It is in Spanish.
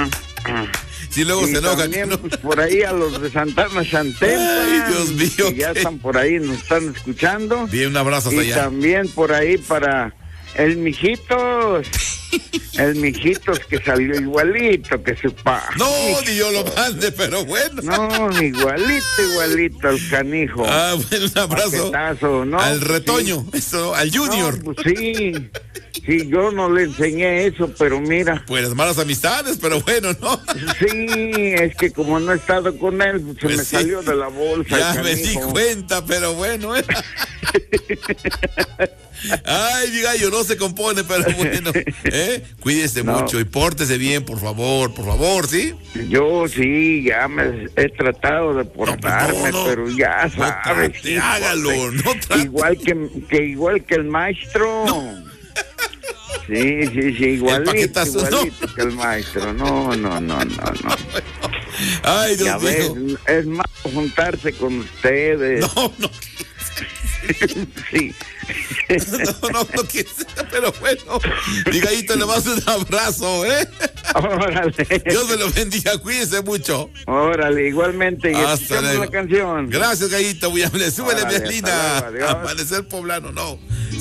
Si luego y se enoja. también, ¿no? pues, por ahí a los de Santana Santempa. Ay, Dios mío. Que ya están por ahí, nos están escuchando. Bien, un abrazo hasta Y allá. también por ahí para el Mijitos. El Mijitos que salió igualito que su pa. No, ni yo lo mande, pero bueno. No, igualito al canijo. Ah, bueno, un abrazo. Paquetazo, ¿no? Al retoño, Sí. eso, al Junior. No, pues sí. Sí, yo no le enseñé eso, pero mira. Pues las malas amistades, pero bueno, ¿no? Sí, es que como no he estado con él, pues Pues se me sí. salió de la bolsa. Ya el me di canijo. cuenta, pero bueno. Ay, mi gallo, no se compone, pero bueno. Cuídese No. mucho y pórtese bien, por favor, ¿sí? Yo sí, ya me he tratado de portarme, no, pero ya no sabes. trate, hijo, hágalo, no trate. Igual que el maestro. Sí, igualito paquetazo, que el maestro. No. Ay, Ya Dios ves, mío. es malo juntarse con ustedes. No. Sí. No quise, pero bueno. Mi gallito, le mando un abrazo, Órale. Dios me lo bendiga, cuídese mucho. Órale, igualmente. Y Hasta escuchamos luego. la canción. Gracias, gallito, muy amable. Súbele, Órale, mi hasta luego, Alina. adiós. Amanecer poblano, no.